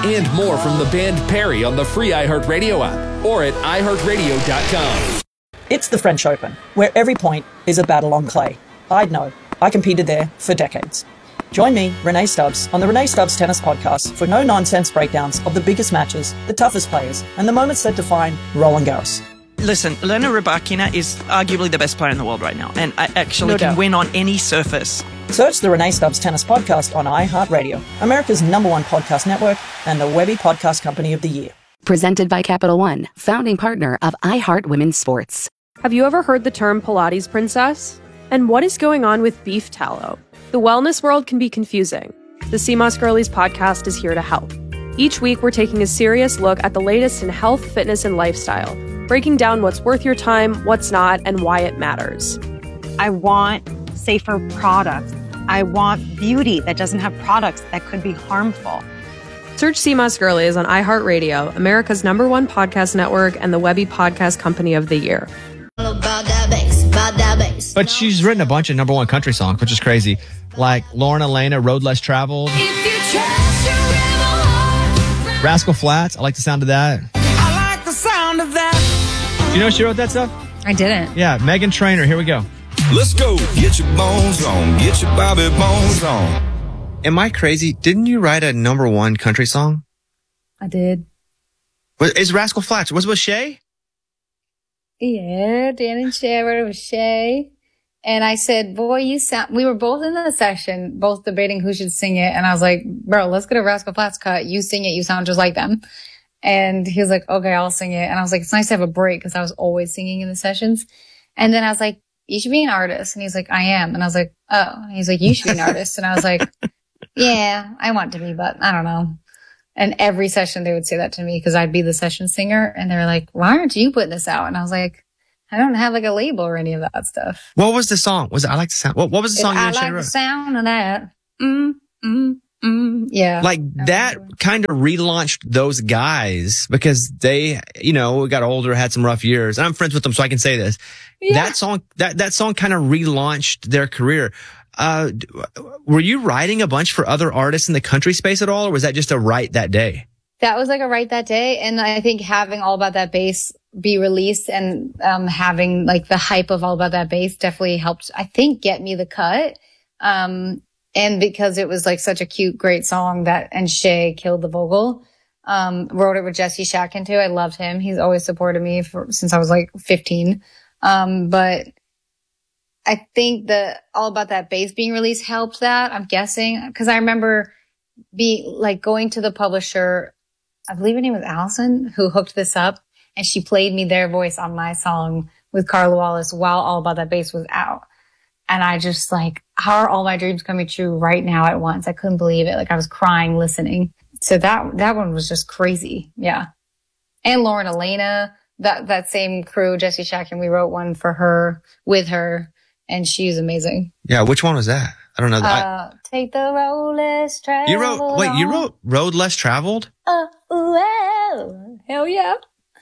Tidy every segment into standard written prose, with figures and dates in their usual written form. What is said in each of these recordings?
and more from the band Perry on the free iHeartRadio app or at iHeartRadio.com. It's the French Open, where every point is a battle on clay. I'd know. I competed there for decades. Join me, Renee Stubbs, on the Renee Stubbs Tennis Podcast for no-nonsense breakdowns of the biggest matches, the toughest players, and the moments that define Roland Garros. Listen, Elena Rybakina is arguably the best player in the world right now, and I actually can win on any surface. Search the Renee Stubbs Tennis Podcast on iHeartRadio, America's #1 podcast network, and the Webby Podcast Company of the Year. Presented by Capital One, founding partner of iHeart Women's Sports. Have you ever heard the term Pilates princess? And what is going on with beef tallow? The wellness world can be confusing. The CMOS Girlies podcast is here to help. Each week, we're taking a serious look at the latest in health, fitness, and lifestyle, breaking down what's worth your time, what's not, and why it matters. I want safer products. I want beauty that doesn't have products that could be harmful. Search CMOS Girlies on iHeartRadio, America's #1 podcast network, and the Webby Podcast Company of the Year. But she's written a bunch of #1 country songs, which is crazy. Like Lauren Elena, Road Less Traveled. Rascal Flatts, I like the sound of that. I like the sound of that. You know she wrote that stuff? I didn't. Yeah, Meghan Trainor, here we go. Let's go. Get your bones on. Get your Bobby bones on. Am I crazy? Didn't you write a #1 country song? I did. Is Rascal Flatts? Was it with Shay? Yeah, Dan and Shay. I wrote it with Shay. And I said, boy, we were both in the session, both debating who should sing it. And I was like, bro, let's get a Rascal Flatts cut. You sing it. You sound just like them. And he was like, okay, I'll sing it. And I was like, it's nice to have a break because I was always singing in the sessions. And then I was like, you should be an artist. And he's like, I am. And I was like, oh. And he's like, you should be an artist. And I was like, yeah, I want to be, but I don't know. And every session they would say that to me because I'd be the session singer. And they were like, why aren't you putting this out? And I was like, I don't have like a label or any of that stuff. What was the song? Was it I Like the Sound? What was the song you I like wrote? the sound of that. Yeah. Like that kind of relaunched those guys because they, got older, had some rough years. And I'm friends with them, so I can say this. Yeah. That song kind of relaunched their career. Were you writing a bunch for other artists in the country space at all, or was that just a write that day? That was like a write that day. And I think having All About That Bass be released and having like the hype of All About That Bass definitely helped, I think, get me the cut. And because it was like such a cute, great song and Shay killed the vocal. Wrote it with Jesse Shacken too. I loved him. He's always supported me since I was like 15. But I think the All About That Bass being released helped that, I'm guessing. Cause I remember going to the publisher, I believe her name was Allison, who hooked this up, and she played me their voice on my song with Carla Wallace while All About That Bass was out. And I just how are all my dreams coming true right now at once? I couldn't believe it. I was crying listening. So that one was just crazy. Yeah. And Lauren Elena, that same crew, Jesse Shacken, we wrote one for her, with her, and she's amazing. Yeah. Which one was that? I don't know. Take the road less traveled. You wrote Road Less Traveled? Oh, hell yeah.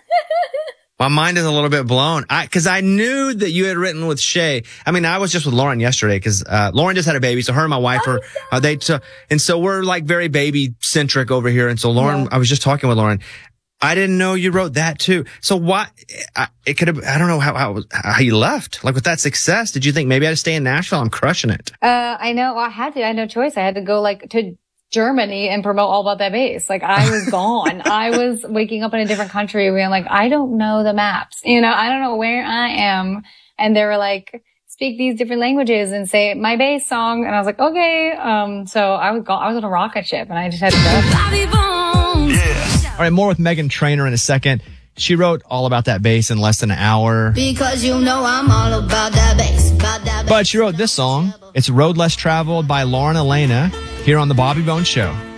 My mind is a little bit blown. Cause I knew that you had written with Shay. I mean, I was just with Lauren yesterday cause, Lauren just had a baby. So her and my wife and so we're like very baby centric over here. And so Lauren, I was just talking with Lauren. I didn't know you wrote that too. So what, it could have, I don't know how you left. Like with that success, did you think maybe I'd stay in Nashville? I'm crushing it. I know. I had to. I had no choice. I had to go to Germany and promote All About That Bass. I was gone. I was waking up in a different country being I don't know the maps. I don't know where I am. And they were like, speak these different languages and say my bass song. And I was like, okay. So I was on a rocket ship and I just had to go. Yeah. All right. More with Meghan Trainor in a second. She wrote All About That Bass in less than an hour. Because I'm all about that bass, But she wrote this song. It's Road Less Traveled by Lauren Elena here on The Bobby Bones Show.